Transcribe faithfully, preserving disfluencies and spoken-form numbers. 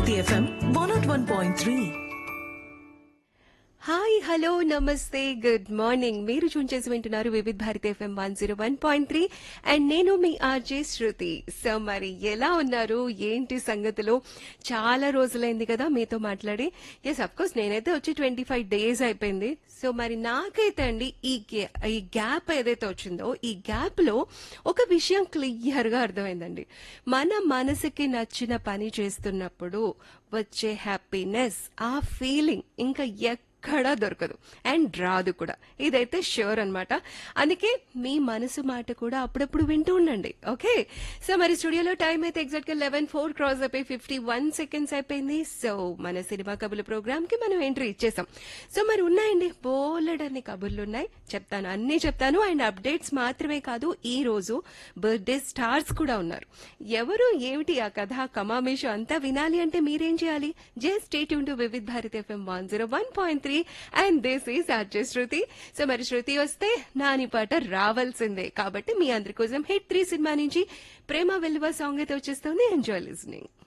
Bharati FM one not one point three. Hi hello నమస్తే good morning. మీరు చూన్ చేసి వింటున్నారు Vividh Bharati FM one zero one point three and నేను మీ RJ శృతి. So మరి ఎలా ఉన్నారు, ఏంటి సంగతులు? చాలా రోజులైంది కదా మీతో మాట్లాడి. ఎస్ అఫ్ కోర్స్ నేనైతే వచ్చి ట్వంటీ ఫైవ్ డేస్ అయిపోయింది. సో మరి నాకైతే అండి ఈ గ్యా- ఈ గ్యాప్ ఏదైతే వచ్చిందో ఈ గ్యాప్ లో ఒక విషయం క్లియర్ గా అర్థమైందండి. మన మనసుకి నచ్చిన పని చేస్తున్నప్పుడు వచ్చే హ్యాపీనెస్, ఆ ఫీలింగ్ ఇంకా ఎక్కడా దొరకదు అండ్ రాదు కూడా. ఇదైతే ష్యూర్ అన్నమాట. అందుకే మీ మనసు మాట కూడా అప్పుడప్పుడు వింటూ ఉండండి. ఓకే, సో మరి స్టూడియోలో టైం అయితే ఎగ్జాక్ట్ గా లెవెన్ ఫోర్ క్రాస్ అయిపోయి ఫిఫ్టీ వన్ సెకండ్స్ అయిపోయింది. సో మన సినిమా కబుర్ల ప్రోగ్రామ్ కి మనం ఎంట్రీ ఇచ్చేసాం. సో మరి ఉన్నాయండి బోలెడన్ని కబుర్లు ఉన్నాయి, చెప్తాను, అన్ని చెప్తాను. అండ్ అప్డేట్స్ మాత్రమే కాదు, ఈ రోజు బర్త్డే స్టార్స్ కూడా ఉన్నారు. ఎవరు ఏమిటి ఆ కథ కమామేషు అంతా వినాలి అంటే మీరేం చేయాలి? Just stay tune to Vividh Bharati FM one zero one point three and this is RJ Shruti. So మరి శృతి వస్తే నాని పాట రావాల్సిందే కాబట్టి మీ అందరి కోసం హిట్ త్రీ సినిమా నుంచి ప్రేమ వెల్లువ సాంగ్ అయితే వచ్చేస్తుంది. Enjoy listening.